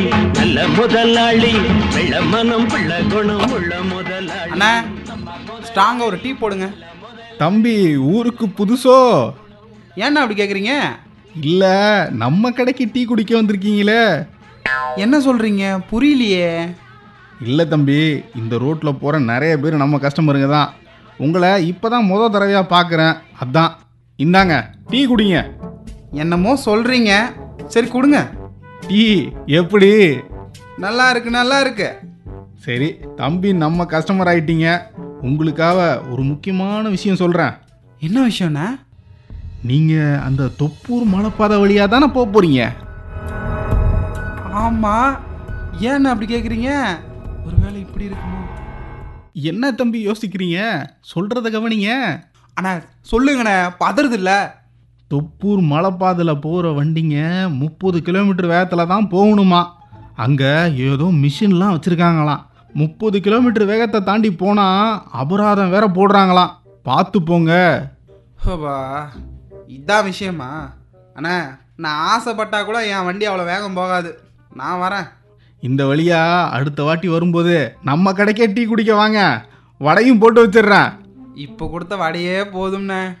நல்ல முதலாளி வெள்ள மனம் பிள்ளை குணம் உள்ள முதலாளி. அண்ணா ஸ்ட்ராங்கா ஒரு டீ போடுங்க. தம்பி ஊருக்கு புதுசோ? ஏன்னா அப்படி கேட்குறீங்க? இல்ல நம்ம கடைக்கு டீ குடிக்க வந்திருக்கீங்களே. என்ன சொல்றீங்க? புரியலையே. இல்லை தம்பி, இந்த ரோட்டில் போகிற நிறைய பேர் நம்ம கஸ்டமருங்க தான். உங்களை இப்போ தான் முத தடவையாக பார்க்குறேன், அதான். இந்தாங்க டீ குடிங்க. என்னமோ சொல்றீங்க, சரி கொடுங்க. டீ எப்படி? நல்லா இருக்கு நல்லா இருக்கு. சரி தம்பி, நம்ம கஸ்டமர் ஆயிட்டீங்க. உங்களுக்காக ஒரு முக்கியமான விஷயம் சொல்கிறேன். என்ன விஷயம்ண்ணா? நீங்கள் அந்த தொப்பூர் மலைப்பாதை வழியாக தானே போக போகிறீங்க? ஆமாம். ஏண்ணா அப்படி கேட்குறீங்க? ஒருவேளை இப்படி இருக்குமோ? என்ன தம்பி யோசிக்கிறீங்க? சொல்கிறத கவனிங்க. அண்ணா சொல்லுங்கண்ணே, பதறது இல்லை. தொப்பூர் மலைப்பாதையில் போகிற வண்டிங்க 30 கிலோமீட்டர் வேகத்தில் தான் போகணுமா. அங்கே ஏதோ மிஷின்லாம் வச்சுருக்காங்களாம். 30 கிலோமீட்டர் வேகத்தை தாண்டி போனால் அபராதம் வேற போடுறாங்களாம். பார்த்து போங்க. ஹோபா, இதான் விஷயமா? அண்ணா நான் ஆசைப்பட்டா கூட என் வண்டி அவ்வளோ வேகம் போகாது. நான் வரேன். இந்த வழியா அடுத்த வாட்டி வரும்போது நம்ம கடைக்கே டீ குடிக்க வாங்க. வடையும் போட்டு வச்சிடுறேன். இப்போ கொடுத்த வடையே போதும்ண்ணே.